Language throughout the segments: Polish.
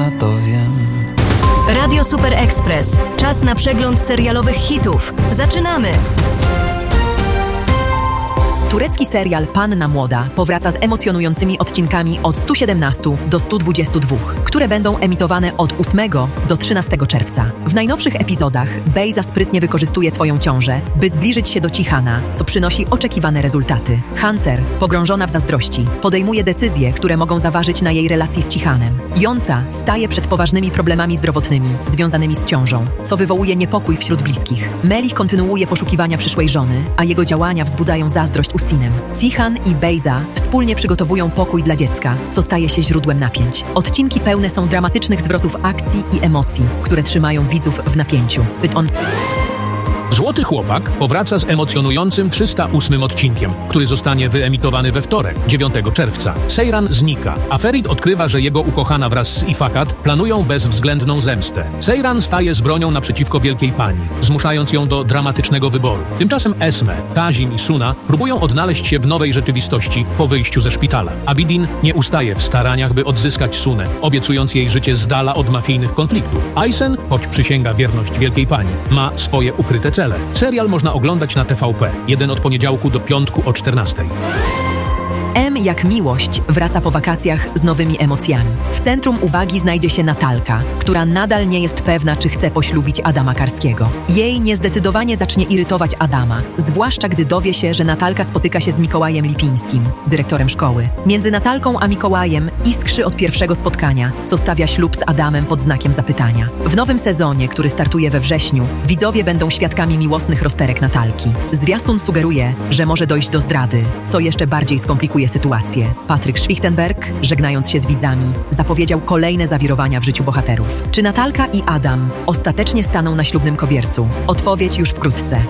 to wiem. Radio Super Express. Czas na przegląd serialowych hitów. Zaczynamy! Turecki serial Panna Młoda powraca z emocjonującymi odcinkami od 117 do 122, które będą emitowane od 8 do 13 czerwca. W najnowszych epizodach Bejza sprytnie wykorzystuje swoją ciążę, by zbliżyć się do Cihana, co przynosi oczekiwane rezultaty. Hancer, pogrążona w zazdrości, podejmuje decyzje, które mogą zaważyć na jej relacji z Cihanem. Jonca staje przed poważnymi problemami zdrowotnymi związanymi z ciążą, co wywołuje niepokój wśród bliskich. Melich kontynuuje poszukiwania przyszłej żony, a jego działania wzbudzają zazdrość Sinem. Cihan i Bejza wspólnie przygotowują pokój dla dziecka, co staje się źródłem napięć. Odcinki pełne są dramatycznych zwrotów akcji i emocji, które trzymają widzów w napięciu. Złoty Chłopak powraca z emocjonującym 308 odcinkiem, który zostanie wyemitowany we wtorek, 9 czerwca. Seyran znika, a Ferit odkrywa, że jego ukochana wraz z Ifakat planują bezwzględną zemstę. Seyran staje z bronią naprzeciwko Wielkiej Pani, zmuszając ją do dramatycznego wyboru. Tymczasem Esme, Kazim i Suna próbują odnaleźć się w nowej rzeczywistości po wyjściu ze szpitala. Abidin nie ustaje w staraniach, by odzyskać Sunę, obiecując jej życie z dala od mafijnych konfliktów. Aysen, choć przysięga wierność Wielkiej Pani, ma swoje ukryte cele. Serial można oglądać na TVP, jeden od poniedziałku do piątku o 14:00. M jak miłość wraca po wakacjach z nowymi emocjami. W centrum uwagi znajdzie się Natalka, która nadal nie jest pewna, czy chce poślubić Adama Karskiego. Jej niezdecydowanie zacznie irytować Adama, zwłaszcza gdy dowie się, że Natalka spotyka się z Mikołajem Lipińskim, dyrektorem szkoły. Między Natalką a Mikołajem iskrzy od pierwszego spotkania, co stawia ślub z Adamem pod znakiem zapytania. W nowym sezonie, który startuje we wrześniu, widzowie będą świadkami miłosnych rozterek Natalki. Zwiastun sugeruje, że może dojść do zdrady, co jeszcze bardziej skomplikuje sytuację. Patryk Schwichtenberg, żegnając się z widzami, zapowiedział kolejne zawirowania w życiu bohaterów. Czy Natalka i Adam ostatecznie staną na ślubnym kobiercu? Odpowiedź już wkrótce.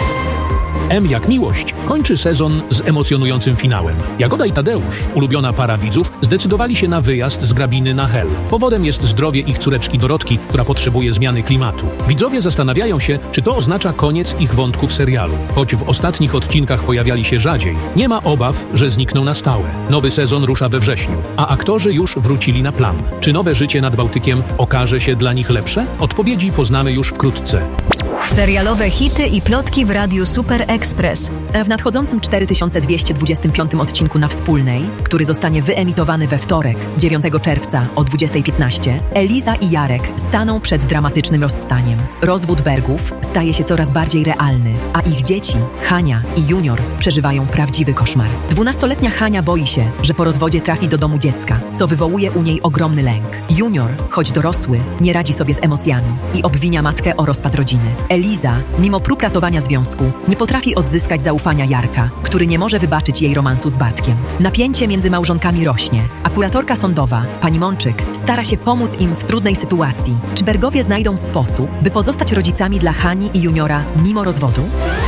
M jak miłość kończy sezon z emocjonującym finałem. Jagoda i Tadeusz, ulubiona para widzów, zdecydowali się na wyjazd z Grabiny na Hel. Powodem jest zdrowie ich córeczki Dorotki, która potrzebuje zmiany klimatu. Widzowie zastanawiają się, czy to oznacza koniec ich wątku w serialu. Choć w ostatnich odcinkach pojawiali się rzadziej, nie ma obaw, że znikną na stałe. Nowy sezon rusza we wrześniu, a aktorzy już wrócili na plan. Czy nowe życie nad Bałtykiem okaże się dla nich lepsze? Odpowiedzi poznamy już wkrótce. Serialowe hity i plotki w Radiu Super Express. W nadchodzącym 4225 odcinku Na Wspólnej, który zostanie wyemitowany we wtorek, 9 czerwca o 20:15, Eliza i Jarek staną przed dramatycznym rozstaniem. Rozwód Bergów staje się coraz bardziej realny, a ich dzieci, Hania i Junior, przeżywają prawdziwy koszmar. 12-letnia Hania boi się, że po rozwodzie trafi do domu dziecka, co wywołuje u niej ogromny lęk. Junior, choć dorosły, nie radzi sobie z emocjami i obwinia matkę o rozpad rodziny. Eliza, mimo prób ratowania związku, nie potrafi odzyskać zaufania Jarka, który nie może wybaczyć jej romansu z Bartkiem. Napięcie między małżonkami rośnie, a kuratorka sądowa, pani Mączyk, stara się pomóc im w trudnej sytuacji. Czy Bergowie znajdą sposób, by pozostać rodzicami dla Hani i Juniora mimo rozwodu?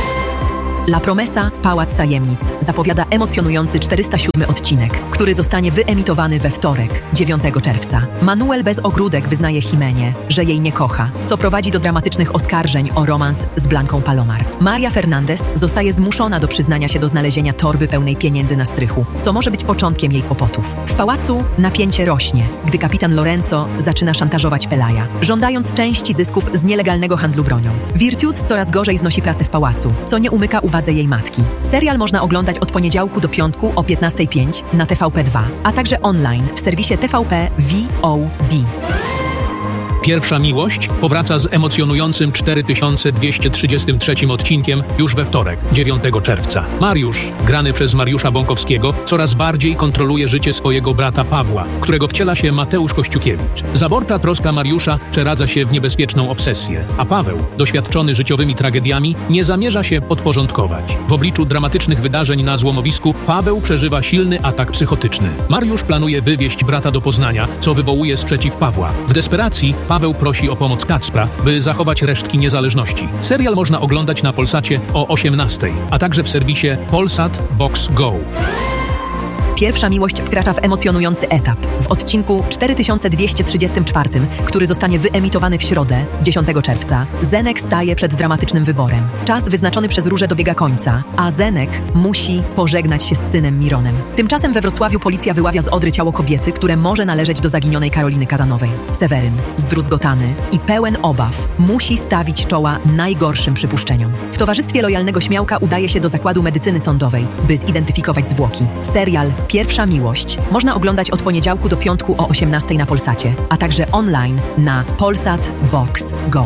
La Promesa, Pałac Tajemnic zapowiada emocjonujący 407 odcinek, który zostanie wyemitowany we wtorek, 9 czerwca. Manuel bez ogródek wyznaje Jimenie, że jej nie kocha, co prowadzi do dramatycznych oskarżeń o romans z Blanką Palomar. Maria Fernandez zostaje zmuszona do przyznania się do znalezienia torby pełnej pieniędzy na strychu, co może być początkiem jej kłopotów. W pałacu napięcie rośnie, gdy kapitan Lorenzo zaczyna szantażować Pelaja, żądając części zysków z nielegalnego handlu bronią. Virtute coraz gorzej znosi pracę w pałacu, co nie umyka uwadze jej matki. Serial można oglądać od poniedziałku do piątku o 15:05 na TVP2, a także online w serwisie TVP VOD. Pierwsza miłość powraca z emocjonującym 4233 odcinkiem już we wtorek, 9 czerwca. Mariusz, grany przez Mariusza Bąkowskiego, coraz bardziej kontroluje życie swojego brata Pawła, którego wciela się Mateusz Kościukiewicz. Zaborcza troska Mariusza przeradza się w niebezpieczną obsesję, a Paweł, doświadczony życiowymi tragediami, nie zamierza się podporządkować. W obliczu dramatycznych wydarzeń na złomowisku Paweł przeżywa silny atak psychotyczny. Mariusz planuje wywieźć brata do Poznania, co wywołuje sprzeciw Pawła. W desperacji Paweł prosi o pomoc Kacpra, by zachować resztki niezależności. Serial można oglądać na Polsacie o 18:00, a także w serwisie Polsat Box Go. Pierwsza miłość wkracza w emocjonujący etap. W odcinku 4234, który zostanie wyemitowany w środę, 10 czerwca, Zenek staje przed dramatycznym wyborem. Czas wyznaczony przez Różę dobiega końca, a Zenek musi pożegnać się z synem Mironem. Tymczasem we Wrocławiu policja wyławia z Odry ciało kobiety, które może należeć do zaginionej Karoliny Kazanowej. Seweryn, zdruzgotany i pełen obaw, musi stawić czoła najgorszym przypuszczeniom. W towarzystwie lojalnego śmiałka udaje się do zakładu medycyny sądowej, by zidentyfikować zwłoki. Serial Pierwsza miłość można oglądać od poniedziałku do piątku o 18:00 na Polsacie, a także online na Polsat Box Go.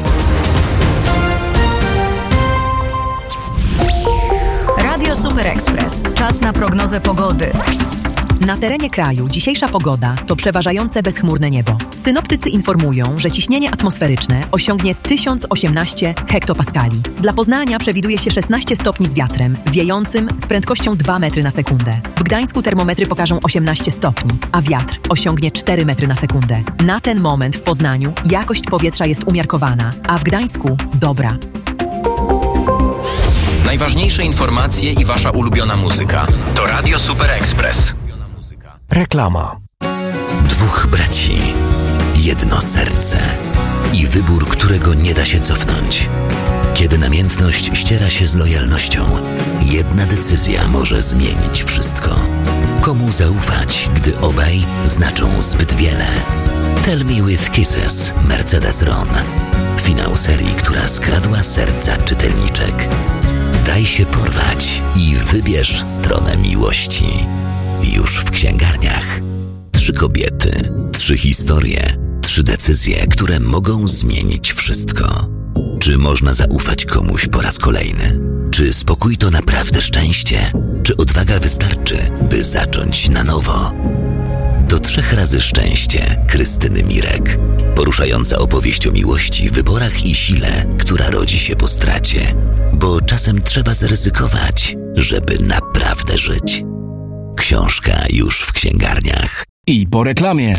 Radio Super Express. Czas na prognozę pogody. Na terenie kraju dzisiejsza pogoda to przeważające bezchmurne niebo. Synoptycy informują, że ciśnienie atmosferyczne osiągnie 1018 hektopaskali. Dla Poznania przewiduje się 16 stopni z wiatrem, wiejącym z prędkością 2 metry na sekundę. W Gdańsku termometry pokażą 18 stopni, a wiatr osiągnie 4 metry na sekundę. Na ten moment w Poznaniu jakość powietrza jest umiarkowana, a w Gdańsku dobra. Najważniejsze informacje i wasza ulubiona muzyka to Radio Super Express. Reklama. Dwóch braci, jedno serce i wybór, którego nie da się cofnąć. Kiedy namiętność ściera się z lojalnością, jedna decyzja może zmienić wszystko. Komu zaufać, gdy obaj znaczą zbyt wiele? Tell Me With Kisses, Mercedes Ron. Finał serii, która skradła serca czytelniczek. Daj się porwać i wybierz stronę miłości. Już w księgarniach. 3 kobiety, 3 historie, 3 decyzje, które mogą zmienić wszystko. Czy można zaufać komuś po raz kolejny? Czy spokój to naprawdę szczęście? Czy odwaga wystarczy, by zacząć na nowo? Do 3 razy szczęście Krystyny Mirek. Poruszająca opowieść o miłości, wyborach i sile, która rodzi się po stracie. Bo czasem trzeba zaryzykować, żeby naprawdę żyć. Książka już w księgarniach. I po reklamie.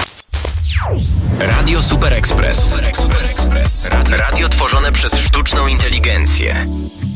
Radio Super Express. Radio tworzone przez sztuczną inteligencję.